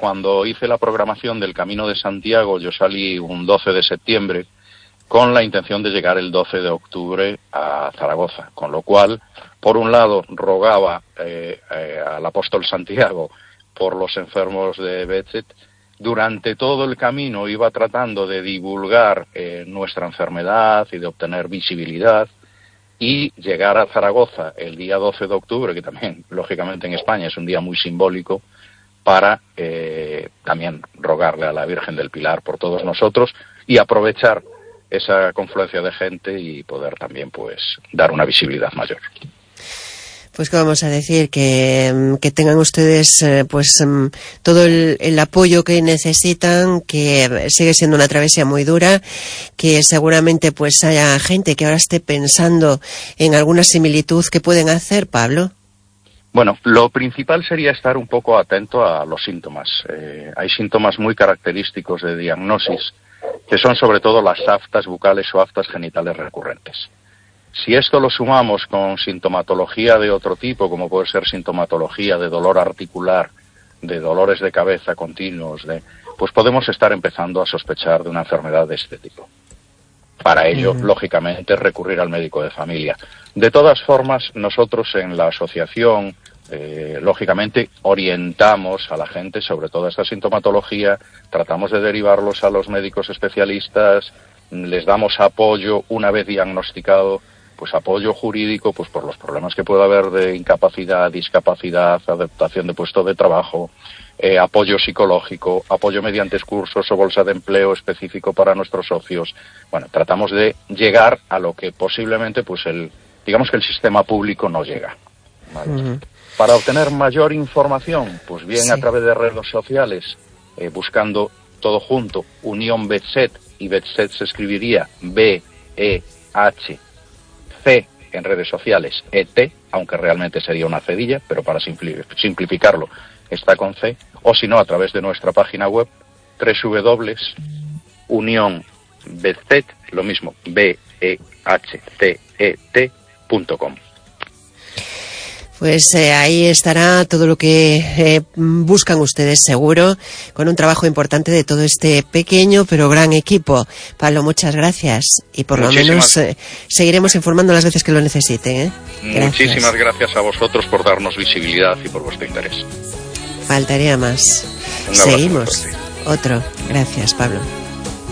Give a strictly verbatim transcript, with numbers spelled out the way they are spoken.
cuando hice la programación del Camino de Santiago, yo salí un doce de septiembre con la intención de llegar el doce de octubre a Zaragoza, con lo cual, por un lado, rogaba eh, eh, al apóstol Santiago por los enfermos de Betset. Durante todo el camino iba tratando de divulgar eh, nuestra enfermedad y de obtener visibilidad, y llegar a Zaragoza el día doce de octubre, que también, lógicamente, en España es un día muy simbólico, para eh, también rogarle a la Virgen del Pilar por todos nosotros y aprovechar esa confluencia de gente y poder también, pues, dar una visibilidad mayor. Pues que vamos a decir que, que tengan ustedes eh, pues todo el, el apoyo que necesitan, que sigue siendo una travesía muy dura, que seguramente pues haya gente que ahora esté pensando en alguna similitud que pueden hacer, Pablo. Bueno, lo principal sería estar un poco atento a los síntomas. Eh, hay síntomas muy característicos de diagnosis, que son sobre todo las aftas bucales o aftas genitales recurrentes. Si esto lo sumamos con sintomatología de otro tipo, como puede ser sintomatología de dolor articular, de dolores de cabeza continuos, de, pues podemos estar empezando a sospechar de una enfermedad de este tipo. Para ello, uh-huh. lógicamente, recurrir al médico de familia. De todas formas, nosotros en la asociación, eh, lógicamente, orientamos a la gente sobre toda esta sintomatología, tratamos de derivarlos a los médicos especialistas, les damos apoyo una vez diagnosticado, pues apoyo jurídico, pues por los problemas que pueda haber de incapacidad, discapacidad, adaptación de puesto de trabajo, eh, apoyo psicológico, apoyo mediante cursos o bolsa de empleo específico para nuestros socios. Bueno, tratamos de llegar a lo que posiblemente, pues el, digamos que el sistema público no llega, ¿vale? Uh-huh. Para obtener mayor información, pues bien sí. a través de redes sociales, eh, buscando todo junto, Unión Betset, y Betset se escribiría B E H C en redes sociales, E T, aunque realmente sería una cedilla, pero para simplificarlo está con C, o si no, a través de nuestra página web, doble u doble u doble u punto unión betset, lo mismo, B E H C E T punto com. Pues eh, ahí estará todo lo que eh, buscan ustedes seguro, con un trabajo importante de todo este pequeño pero gran equipo. Pablo, muchas gracias y por Muchísimas... lo menos eh, seguiremos informando las veces que lo necesiten, ¿eh? Gracias. Muchísimas gracias a vosotros por darnos visibilidad y por vuestro interés. Faltaría más. Seguimos. Otro. Gracias, Pablo.